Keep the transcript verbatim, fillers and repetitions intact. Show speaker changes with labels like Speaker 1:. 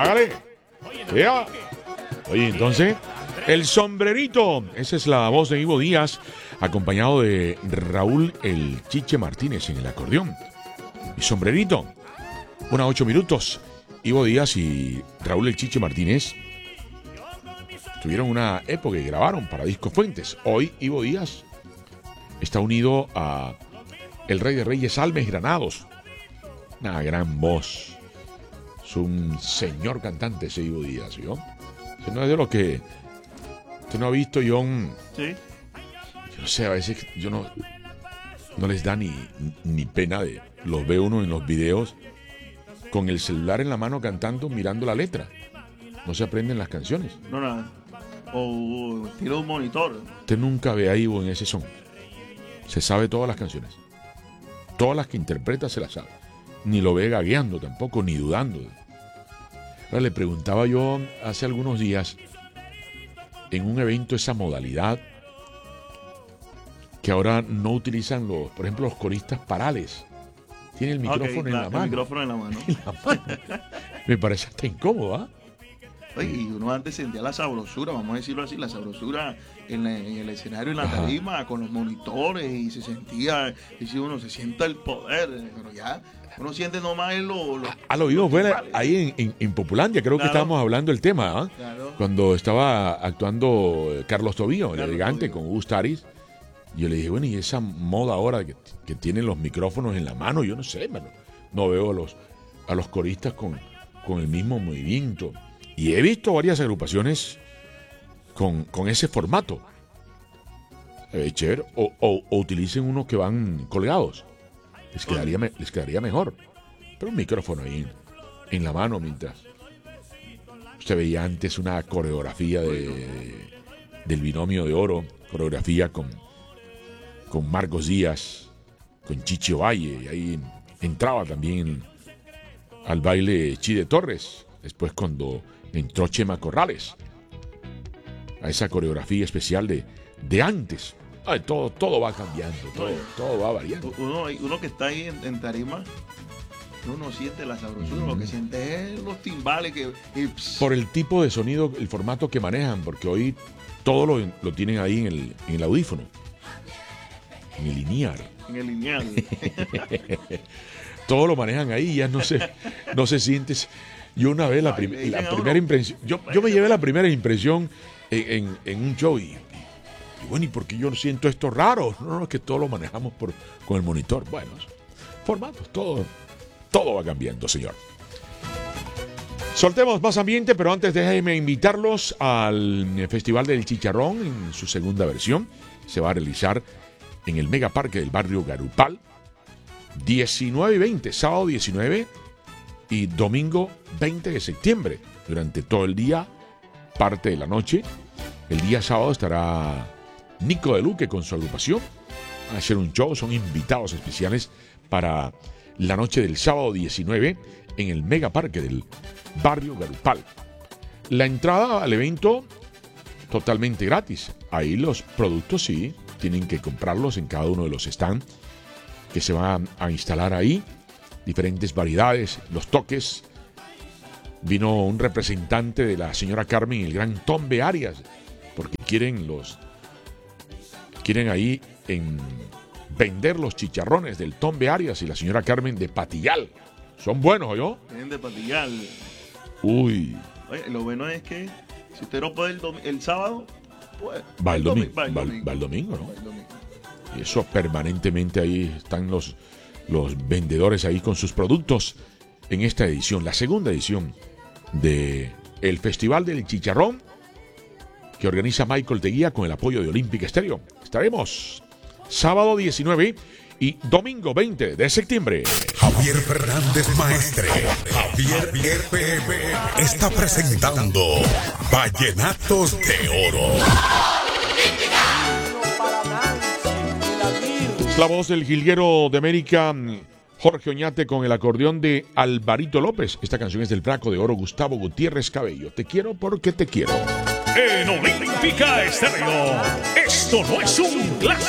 Speaker 1: hágale. Yeah. Oye, entonces, el sombrerito. Esa es la voz de Ivo Díaz, acompañado de Raúl el Chiche Martínez en el acordeón. Y sombrerito. Una ocho minutos. Ivo Díaz y Raúl el Chiche Martínez tuvieron una época y grabaron para Disco Fuentes. Hoy Ivo Díaz está unido a el Rey de Reyes Almes Granados. Una gran voz. Es un señor cantante ese Ivo Díaz, ¿yo? Que no es de lo que usted no ha visto, John.
Speaker 2: Sí.
Speaker 1: Yo no sé, a veces yo no no les da ni, ni pena de los ve uno en los videos con el celular en la mano cantando, mirando la letra. No se aprenden las canciones.
Speaker 2: No, nada. O tira un monitor.
Speaker 1: Usted nunca ve a Ivo en ese son. Se sabe todas las canciones. Todas las que interpreta se las sabe. Ni lo ve gagueando tampoco, ni dudando. Ahora, le preguntaba yo hace algunos días en un evento esa modalidad que ahora no utilizan los, por ejemplo, los coristas parales. Tiene el micrófono,
Speaker 2: okay,
Speaker 1: en,
Speaker 2: la,
Speaker 1: la mano.
Speaker 2: el micrófono en la mano.
Speaker 1: En la mano. Me parece hasta incómodo, ¿ah?
Speaker 2: Oye, y uno antes sentía la sabrosura, vamos a decirlo así, la sabrosura en, la, en el escenario, en la
Speaker 1: Ajá.
Speaker 2: tarima, con los monitores, y se sentía, y si uno se sienta el poder, pero ya uno siente nomás lo... lo
Speaker 1: Ah, lo vimos fue ahí en, en, en Populandia, creo
Speaker 2: Claro.
Speaker 1: que estábamos hablando del tema, ¿ah?
Speaker 2: Claro.
Speaker 1: Cuando estaba actuando Carlos Tobío, el
Speaker 2: Carlos
Speaker 1: elegante,
Speaker 2: Tobío.
Speaker 1: con Gustaris. Yo le dije, bueno, y esa moda ahora que, que tienen los micrófonos en la mano, yo no sé, mano. No veo a los, a los coristas con, con el mismo movimiento. Y he visto varias agrupaciones con, con ese formato. Eh, chévere. O, o, o utilicen unos que van colgados. Les quedaría, me- les quedaría mejor. Pero un micrófono ahí en, en la mano mientras. Usted veía antes una coreografía de, del binomio de oro. Coreografía con, con Marcos Díaz, con Chicho Valle. Y ahí entraba también al baile Chide Torres. Después cuando entró Chema Corrales. A esa coreografía especial de, de antes. Ay, todo, todo va cambiando, todo, todo va variando.
Speaker 2: Uno, uno que está ahí en, en tarima, uno no siente la sabrosura,
Speaker 1: Mm.
Speaker 2: lo que siente es los timbales que... y, pss,
Speaker 1: Por el tipo de sonido, el formato que manejan, porque hoy todo lo, lo tienen ahí en el, en el audífono, en el linear.
Speaker 2: en el lineal.
Speaker 1: Todo lo manejan ahí y ya no se, no se siente. Yo una vez la,
Speaker 2: Ay,
Speaker 1: prim-
Speaker 2: le dicen
Speaker 1: la
Speaker 2: a uno.
Speaker 1: primera impresión, yo, yo me llevé la primera impresión en, en- en un show y, y bueno, ¿y por qué yo siento esto raro? No, no, es que todo lo manejamos por, con el monitor. Bueno, formatos, todo, todo va cambiando, señor. Soltemos más ambiente, pero antes déjenme invitarlos al Festival del Chicharrón en su segunda versión. Se va a realizar en el Megaparque del barrio Garupal. diecinueve y veinte, sábado diecinueve y domingo veinte de septiembre. Durante todo el día, parte de la noche. El día sábado estará Nico de Luque con su agrupación. Van a hacer un show, son invitados especiales para la noche del sábado diecinueve en el Megaparque del barrio Garupal. La entrada al evento totalmente gratis. Ahí los productos sí, tienen que comprarlos en cada uno de los stands que se van a instalar ahí. Diferentes variedades, los toques. Vino un representante de la señora Carmen, el gran Tombe Arias, porque quieren los quieren ahí en vender los chicharrones del Tombe Arias y la señora Carmen de Patillal. Son buenos, ¿yo?
Speaker 2: Tienen de patillar.
Speaker 1: Uy,
Speaker 2: Oye, lo bueno es que si usted no puede el, domi- el sábado, pues
Speaker 1: va el domingo,
Speaker 2: va el
Speaker 1: va el-
Speaker 2: domingo.
Speaker 1: va el domingo, ¿no?
Speaker 2: Va el domingo.
Speaker 1: Y eso permanentemente ahí están los, los vendedores ahí con sus productos en esta edición, la segunda edición de el Festival del Chicharrón que organiza Michael Teguía con el apoyo de Olímpica Estéreo. Estaremos sábado diecinueve y domingo veinte de septiembre.
Speaker 3: Javier Fernández Maestre, Javier, Javier P M está presentando Vallenatos de Oro.
Speaker 1: Es la voz del jilguero de América, Jorge Oñate, con el acordeón de Alvarito López. Esta canción es del Flaco de Oro, Gustavo Gutiérrez Cabello. Te quiero porque te quiero.
Speaker 4: En Olímpica Estéreo, esto no es un clásico.